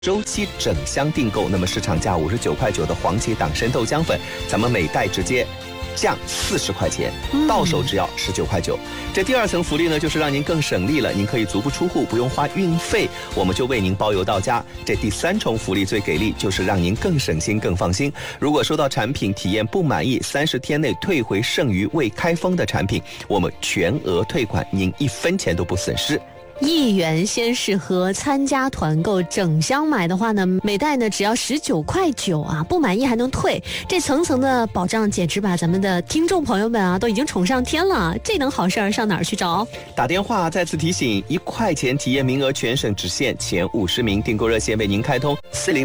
周期整箱订购，那么市场价59.9块的黄芪党参豆浆粉，咱们每袋直接降40块钱，到手只要19.9块。这第二层福利呢，就是让您更省力了，您可以足不出户，不用花运费，我们就为您包邮到家。这第三重福利最给力，就是让您更省心、更放心。如果收到产品体验不满意，30天内退回剩余未开封的产品，我们全额退款，您1分钱都不损失。 1元先试喝，参加团购整箱买的话呢，每袋呢只要19.9块啊，不满意还能退，这层层的保障简直把咱们的听众朋友们啊都已经宠上天了。这等好事儿上哪儿去找？ 打电话再次提醒，1块钱体验名额全省只限前50名，订购热线为您开通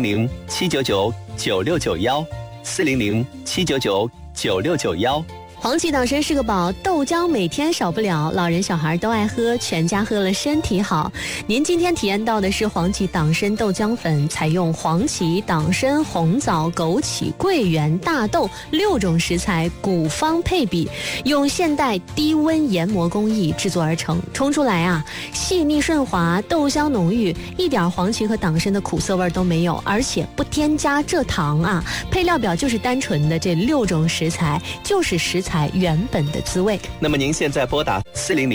400-799-9691，400-799-9691。 黄芪党参是个宝，豆浆每天少不了，老人小孩都爱喝，全家喝了身体好。您今天体验到的是黄芪党参豆浆粉，采用黄芪、党参、红枣、枸杞、桂圆、大豆6种食材古方配比，用现代低温研磨工艺制作而成，冲出来啊细腻顺滑，豆香浓郁，一点黄芪和党参的苦涩味都没有，而且不添加蔗糖啊。配料表就是单纯的这6种食材，就是食材原本的滋味。 那么您现在拨打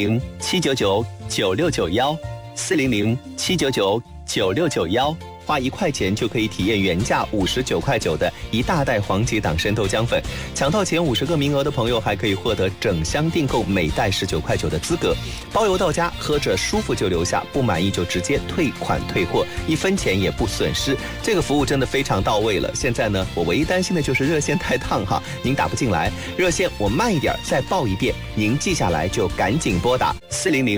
400-799-9691，400-799-9691，花1块钱就可以体验原价59.9块的一大袋黄芪党参豆浆粉，抢到前50个名额的朋友还可以获得整箱订购每袋19.9块的资格，包邮到家，喝着舒服就留下，不满意就直接退款退货，1分钱也不损失。这个服务真的非常到位了。现在呢，我唯一担心的就是热线太烫哈，您打不进来，热线我慢一点再报一遍，您记下来就赶紧拨打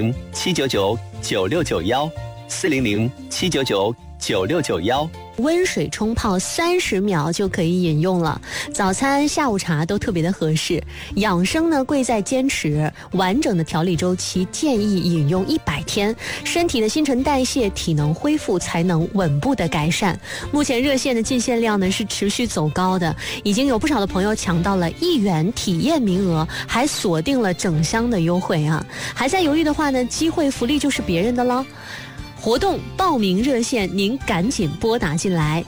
400-799-9691，400-799-9691。 温水冲泡30秒就可以饮用了，早餐下午茶都特别的合适。养生呢贵在坚持，完整的调理周期建议饮用100天，身体的新陈代谢体能恢复才能稳步的改善。目前热线的进线量呢是持续走高的，已经有不少的朋友抢到了1元体验名额，还锁定了整箱的优惠啊！还在犹豫的话呢，机会福利就是别人的了。活动报名热线您赶紧拨打进来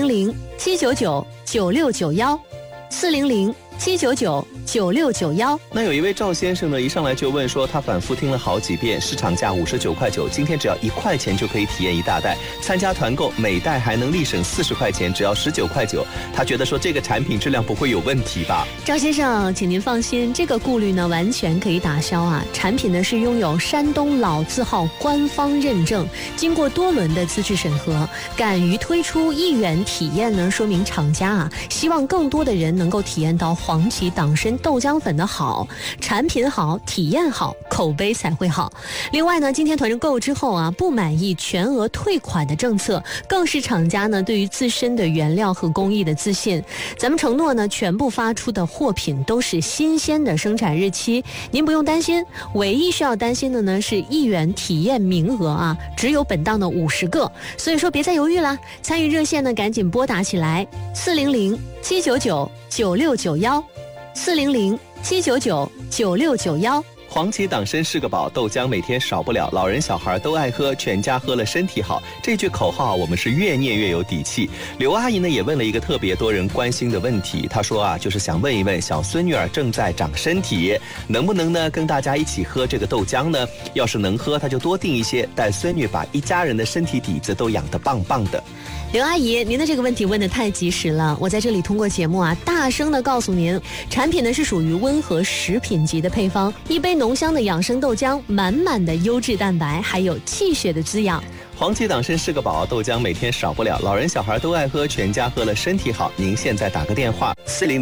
，400-799-9691，400-799-9691。 那有一位赵先生呢，一上来就问说，他反复听了好几遍，市场价59.9块，今天只要1块钱就可以体验一大袋，参加团购每袋还能立省40块钱，只要19.9块，他觉得说这个产品质量不会有问题吧？ 赵先生，请您放心，这个顾虑呢完全可以打消啊！产品呢是拥有山东老字号官方认证，经过多轮的资质审核，敢于推出1元体验呢，说明厂家啊希望更多的人能够体验到黄芪党参豆浆粉的好，产品好，体验好，口碑才会好。另外呢，今天团购之后啊，不满意全额退款的政策，更是厂家呢对于自身的原料和工艺的自信。咱们承诺呢，全部发出的货品都是新鲜的生产日期，您不用担心。唯一需要担心的呢是1元体验名额啊，只有本档的50个，所以说别再犹豫了，参与热线呢赶紧拨打起来，400-799-9691，400-799-9691。 黄芪党参是个宝，豆浆每天少不了，老人小孩都爱喝，全家喝了身体好。这句口号我们是越念越有底气。刘阿姨呢也问了一个特别多人关心的问题，她说啊，就是想问一问小孙女儿正在长身体，能不能呢跟大家一起喝这个豆浆呢？要是能喝，她就多订一些，带孙女把一家人的身体底子都养得棒棒的。 刘阿姨，您的这个问题问得太及时了，我在这里通过节目啊，大声的告诉您，产品呢是属于温和食品级的配方，一杯浓香的养生豆浆，满满的优质蛋白，还有气血的滋养。 黄芪党参是个宝，豆浆每天少不了，老人小孩都爱喝，全家喝了身体好。您现在打个电话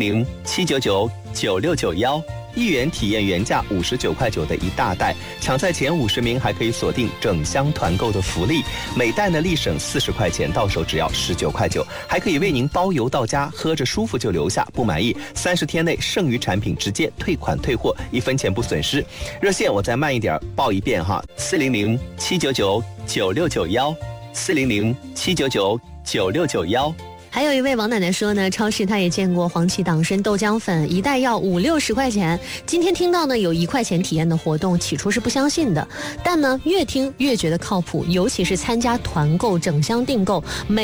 ，400-799-9691，1元体验原价59.9块的一大袋，抢在前50名还可以锁定整箱团购的福利，每袋呢立省40块钱，到手只要19.9块，还可以为您包邮到家，喝着舒服就留下，不满意30天内剩余产品直接退款退货，1分钱不损失。热线我再慢一点报一遍哈，400-799-9691，400-799-9691。 还有一位王奶奶说呢，超市她也见过黄芪党参豆浆粉，一袋要50-60块钱。今天听到呢有1块钱体验的活动，起初是不相信的，但呢越听越觉得靠谱，尤其是参加团购整箱订购，